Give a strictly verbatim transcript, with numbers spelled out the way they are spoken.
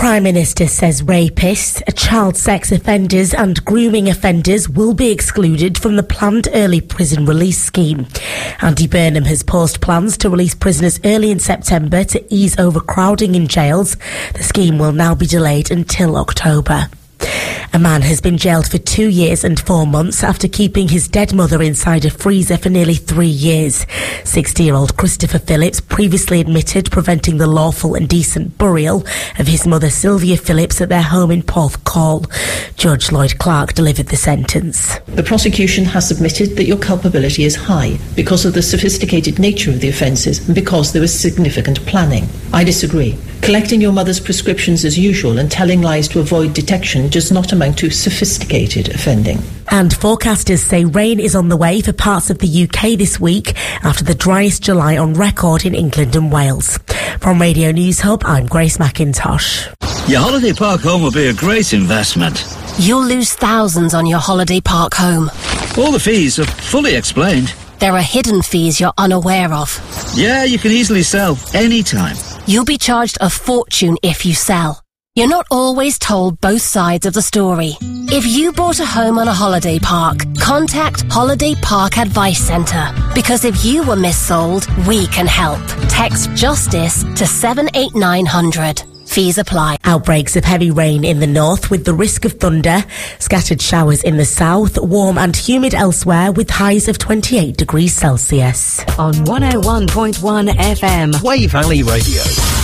Prime Minister says rapists, child sex offenders and grooming offenders will be excluded from the planned early prison release scheme. Andy Burnham has paused plans to release prisoners early in September to ease overcrowding in jails. The scheme will now be delayed until October. A man has been jailed for two years and four months after keeping his dead mother inside a freezer for nearly three years. sixty-year-old Christopher Phillips previously admitted preventing the lawful and decent burial of his mother Sylvia Phillips at their home in Porthcawl. Judge Lloyd Clark delivered the sentence. The prosecution has submitted that your culpability is high because of the sophisticated nature of the offences and because there was significant planning. I disagree. Collecting your mother's prescriptions as usual and telling lies to avoid detection does not amount to sophisticated offending. And forecasters say rain is on the way for parts of the U K this week after the driest July on record in England and Wales. From Radio News Hub, I'm Grace McIntosh. Your holiday park home will be a great investment. You'll lose thousands on your holiday park home. All the fees are fully explained. There are hidden fees you're unaware of. Yeah, you can easily sell anytime. You'll be charged a fortune if you sell. You're not always told both sides of the story. If you bought a home on a holiday park, contact Holiday Park Advice Centre. Because if you were missold, we can help. Text JUSTICE to seven eight nine hundred. Fees apply. Outbreaks of heavy rain in the north with the risk of thunder. Scattered showers in the south. Warm and humid elsewhere with highs of twenty-eight degrees Celsius. On one oh one point one F M. Wave Valley Radio.